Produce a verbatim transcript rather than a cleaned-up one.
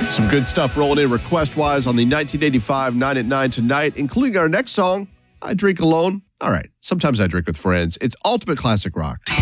Some good stuff rolling in request-wise on the nineteen eighty-five nine at nine tonight, including our next song, I Drink Alone. All right, sometimes I drink with friends. It's Ultimate Classic Rock.